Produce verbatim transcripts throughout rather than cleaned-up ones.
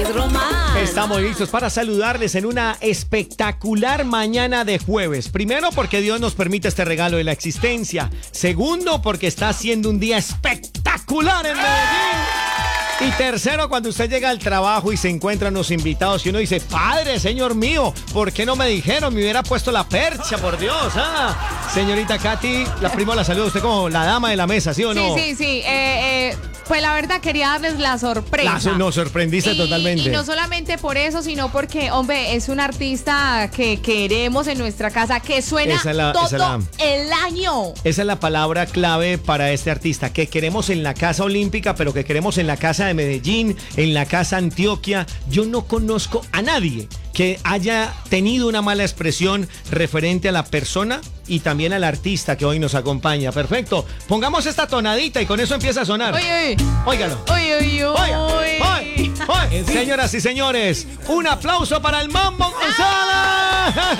Román. Estamos listos para saludarles en una espectacular mañana de jueves. Primero, porque Dios nos permite este regalo de la existencia. Segundo, porque está siendo un día espectacular en Medellín. Y tercero, cuando usted llega al trabajo y se encuentran los invitados y uno dice, padre, señor mío, ¿por qué no me dijeron? Me hubiera puesto la percha, por Dios. Ah. Señorita Katy, la prima la saluda usted como la dama de la mesa, ¿sí o no? Sí, sí, sí. Eh, eh, pues la verdad quería darles la sorpresa. La, nos sorprendiste y, totalmente. Y no solamente por eso, sino porque, hombre, es un artista que queremos en nuestra casa, que suena esa es la, todo esa es la, el año. Esa es la palabra clave para este artista, que queremos en la Casa Olímpica, pero que queremos en la Casa de Medellín, en la Casa Antioquia. Yo no conozco a nadie que haya tenido una mala expresión referente a la persona y también al artista que hoy nos acompaña. Perfecto. Pongamos esta tonadita y con eso empieza a sonar. Oye, oye. Óigalo. Oye, oye, Oiga, oye, oye. Señoras y señores, un aplauso para el Mambo González.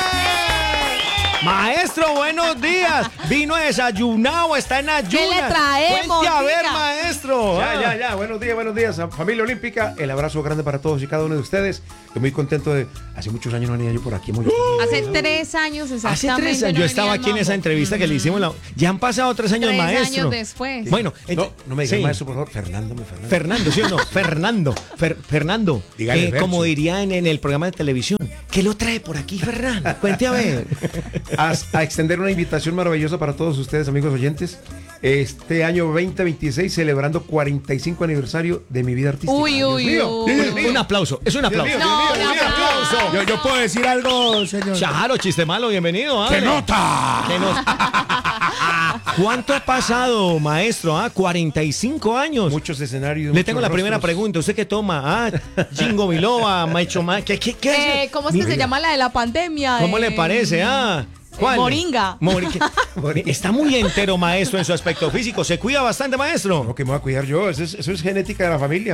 Maestro, buenos días. Vino desayunado, está en ayunas. ¿Qué le traemos? Cuente a ver, Diga. maestro. Ya, ya, ya. Buenos días, buenos días. Familia Olímpica, el abrazo grande para todos y cada uno de ustedes. Estoy muy contento de... Hace muchos años no venía yo por aquí. Muy... Hace tres años exactamente. Hace tres años. no Yo estaba venía aquí en esa Mambo. entrevista que le hicimos. La... Ya han pasado tres años, Tres maestro. años después. Bueno, No, no me digas sí. maestro, por favor. Fernando, me Fernando. Fernando, ¿sí o no? Fernando. Fer- Fernando. Dígale, Eh, Fercho. como diría en, en el programa de televisión. ¿Qué lo trae por aquí, Fernando? Cuente a ver. A, a extender una invitación maravillosa para todos ustedes, amigos oyentes. Este año veinte veintiséis, celebrando cuarenta y cinco aniversario de mi vida artística. Uy, Dios uy, mío, uy. Dios mío. Un aplauso. Es un aplauso. mío, No, Dios mío, no, Dios mío, aplauso. Yo, yo puedo decir algo, señor. Charo, chiste malo, bienvenido. ¡Qué hable. nota! ¿Qué nos- ¿Cuánto ha pasado, maestro? Ah, cuarenta y cinco años. Muchos escenarios. Le tengo muchos la primera rostros. pregunta. ¿Usted qué toma? Ah, Jingo Biloba, Maicho Ma. ¿Qué, qué, qué hace? Eh, ¿Cómo es que se llama la de la pandemia? ¿Cómo Eh, le parece? Ah, ¿cuál? Moringa. Mori- ¿qué? Está muy entero, maestro, en su aspecto físico. ¿Se cuida bastante, maestro? No, que me voy a cuidar yo. Eso es, eso es genética de la familia.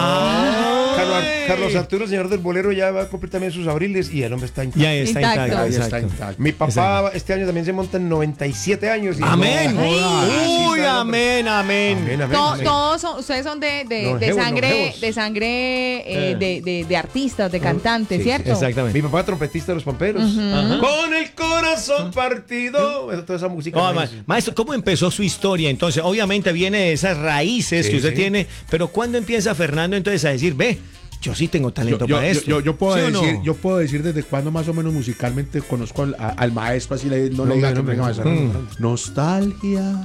Ah. Carlos, Ar- Carlos Arturo, señor del bolero, ya va a cumplir también sus abriles y el hombre está intacto. Ya está Intacto. intacto. Ahí está exacto. intacto. Mi papá este año también se monta en noventa y siete años. Y Amén. No, Uy, sí, está, amén, amén. Amén, amén, To- amén. todos son, ustedes son de, de, de Longevos, sangre, longevos. de sangre eh, Eh. de, de, de artistas, de cantantes, sí, ¿cierto? Exactamente. Mi papá trompetista de los Pamperos. Ajá. Con el corazón partido. Esa- Toda esa música. No, me ma- dice. maestro, ¿cómo empezó su historia? Entonces, obviamente viene de esas raíces Sí, que usted sí. tiene, pero ¿cuándo empieza Fernando entonces a decir, ve, yo sí tengo talento Yo, para yo- esto? yo- yo puedo ¿Sí o no? decir, yo puedo decir desde cuándo más o menos musicalmente conozco al, a- al maestro, así le, no, No, le diga no, que no, me no, diga no, maestro. no, no. Nostalgia.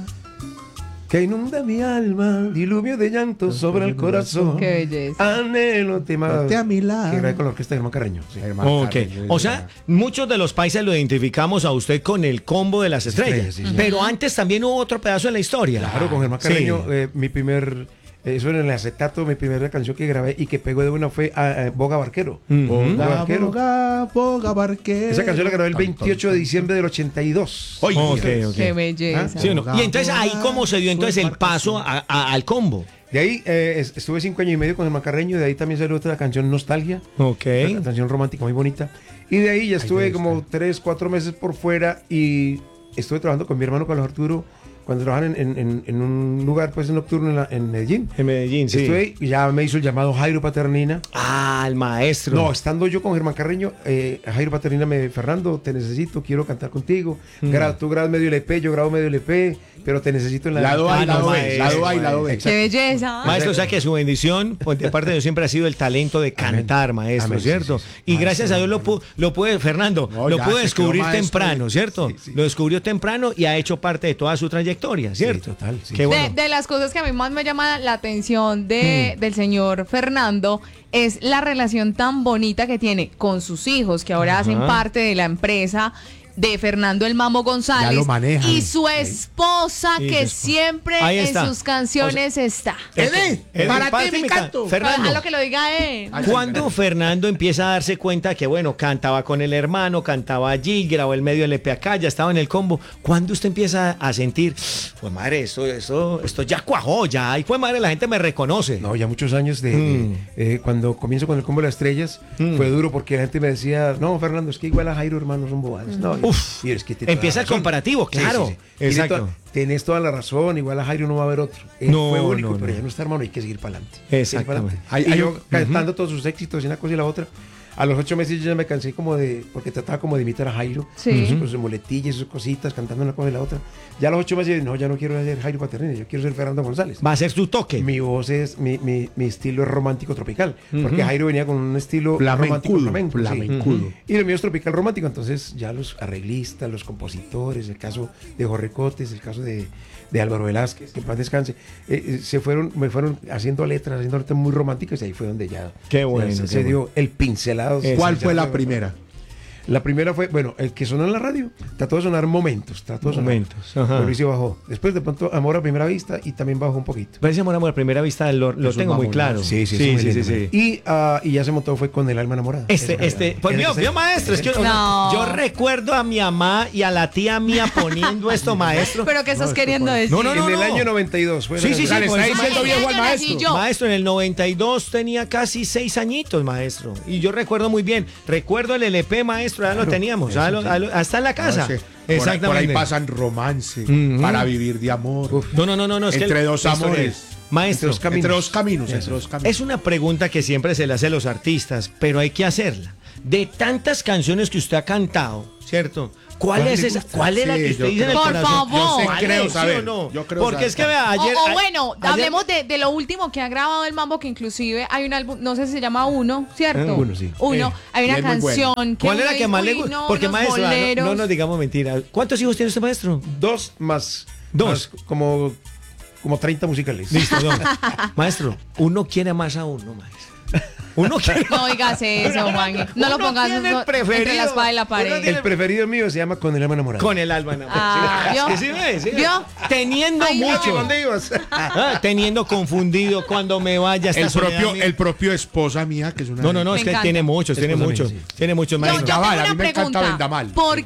Que inunda mi alma, diluvio de llanto sobre el corazón. Qué belleza. Anhelo tema. Ponte a mi lado. Que grabé con la orquesta de Germán Carreño. Sí. Hermano, Ok, Carlos, o sea, muchos de los países lo identificamos a usted con el combo de las estrellas, Estrellas, sí, sí. pero antes también hubo otro pedazo de la historia. Claro, con Germán Sí. Carreño, eh, mi primer. eh, Eso en el acetato, mi primera canción que grabé y que pegó de buena fue a, a Boga Barquero. Ujú. Boga, Barquero. boga, boga, barquero. Esa canción la grabé el Tan, veintiocho de diciembre del ochenta y dos. Oye, Ok, ok. Qué belleza. ¿Sí o no? Y entonces ahí cómo se dio entonces el paso a- a- al combo. De ahí eh, es- estuve cinco años y medio con Germán Carreño, de ahí también salió otra canción, Nostalgia. Ok. Una canción romántica muy bonita. Y de ahí ya estuve ahí como tres, cuatro meses por fuera y estuve trabajando con mi hermano Carlos Arturo cuando trabajan en, en- en un lugar pues nocturno en, la- en Medellín. En Medellín, sí. Estuve y ya me hizo el llamado Jairo Paternina. Ah, el maestro. No, estando yo con Germán Carreño, eh, Jairo Paternina me, Fernando, te necesito, quiero cantar contigo. Gra- tú grabas medio L P, yo grabo medio L P, pero te necesito en la... Lado A Ah, y no, lado B. maestro, Lado A y lado B. Qué belleza. Maestro, o sea que su bendición, pues, de parte de Dios siempre ha sido el talento de cantar, maestro, Amén, ¿cierto? sí, sí, sí. Y gracias a Dios lo, pu- lo puede, Fernando, No, lo ya pudo se descubrir quedó maestro. temprano, ¿cierto? Sí, sí. Lo descubrió temprano y ha hecho parte de toda su trayectoria, ¿cierto? total, sí. Qué bueno. De, de las cosas que a mí más me llama la atención de, del señor Fernando es la relación tan bonita que tiene con sus hijos, que ahora Ajá. hacen parte de la empresa de Fernando el Mambo González. Ya lo manejan. Y su esposa, Y que su esp- siempre Ahí en está. sus canciones está. Ede, Ede, para para ti ti mi mi can- canto. Fernando. A lo que lo diga él. Cuando Fernando empieza a darse cuenta que, bueno, cantaba con el hermano, cantaba allí, grabó el medio L P acá, ya estaba en el combo, ¿cuándo usted empieza a sentir, pues madre, esto, esto, esto ya cuajó, ya, y pues madre, la gente me reconoce? No, ya muchos años de, Mm. de- eh, cuando comienzo con el combo de las estrellas, Mm. fue duro porque la gente me decía, no, Fernando, es que igual a Jairo, hermano, son bobadas. No, Uf, Y es que tiene empieza toda el la razón. comparativo, Sí, claro. sí, sí. Tiene Exacto. toda- Tienes toda la razón, igual a Jairo no va a haber otro. Él No, fue único, no, pero no. ya no está, hermano, hay que seguir para adelante. Exactamente. Hay- y hay yo un- cantando todos sus éxitos y una cosa y la otra. A los ocho meses yo ya me cansé como de, porque trataba como de imitar a Jairo, Sí. con sus muletillas y sus cositas, cantando una cosa y la otra. Ya a los ocho meses dije, no, ya no quiero ser Jairo Paternini, yo quiero ser Fernando González. Va a ser su toque. Mi voz es, mi, mi, mi estilo es romántico tropical, porque Jairo venía con un estilo romántico Flamencudo, flamenco. sí. flamencudo. Y lo mío es tropical romántico, entonces ya los arreglistas, los compositores, el caso de Jorge Cotes, el caso de, de Álvaro Velázquez, que en paz descanse, eh, eh, se fueron, me fueron haciendo letras, haciendo letras muy románticas y ahí fue donde ya Qué bueno, se, qué se dio bueno. el pincelado. ¿Cuál Se- fue ya la fue- primera? La primera fue, bueno, el que sonó en la radio, trató de sonar momentos, trató de sonar. Momentos, ajá. Pero Luis y bajó. Después de pronto Amor a primera vista y también bajó un poquito. Parece amor, amor a primera vista, lo, lo Eso tengo es muy mamón, claro. ¿no? sí, sí, sí, sí. Y, ah, y ya se montó, fue con el alma enamorada. Este, Esa este, era- pues era vio, ese- vio, maestro, es que yo- No. yo recuerdo a mi mamá y a la tía mía poniendo esto, maestro. Pero ¿qué estás esto queriendo fue- decir? No, no, no, en el no. año noventa y dos. Fue Sí, sí, sí, Le pues, está diciendo Ay, viejo al ay, ay, maestro. yo. Maestro, en el noventa y dos tenía casi seis añitos, maestro. Y yo recuerdo muy bien. Recuerdo el L P, maestro, ya lo teníamos. ya lo- ya lo- hasta en la casa. No sé, por ahí- Exactamente. Por ahí pasan romance, Ujú. para vivir de amor. No, no, no, no. no, es que Entre el- dos la historia amores. es- Maestro, Entre dos caminos. Entre dos caminos, Eso. entre dos caminos. es una pregunta que siempre se le hace a los artistas, pero hay que hacerla. De tantas canciones que usted ha cantado, ¿cierto? ¿Cuál, ¿Cuál es le esa? gusta? ¿Cuál es la Sí, que usted yo dice en el creo- Por corazón? favor. Yo sé, ¿Cuál creo es, sí o saber. no? Yo creo Porque es que saber. vea, ayer. o, o a- bueno, ayer- hablemos de, de lo último que ha grabado el Mambo, que inclusive hay un álbum, no sé si se llama Uno, ¿cierto? Ah, Uno, sí. Uno. Eh, hay y una es muy bueno. canción que ¿Cuál era uno que más dice, le "Uy, gusta? no, Porque, unos maestro, ah, no, boleros". no nos digamos mentiras. ¿Cuántos hijos tiene usted, maestro? Dos más. Dos. más como, como treinta musicales. Listo, dos. Maestro, uno quiere más a uno, maestro. Uno quiere. No digas eso, Juan. No lo Uno pongas tiene el no- preferido. entre la espada y la Uno pared. tiene- El preferido mío se llama Con el alma enamorada. Con el alma enamorada. Ah, Sí, ¿vio? sí, ve, sí, ve. ¿Vio? Teniendo Ay, no. mucho. ¿Dónde ibas? Ah, teniendo confundido cuando me vaya esta El soledad propio, mía. el propio esposa mía, que es una. No, no, no, Me es que encanta. tiene muchos, tiene Esposa mía, muchos. sí. Tiene muchos, Yo, yo maestro. tengo Vendaval, a una mí me encanta pregunta. Vendaval. ¿Por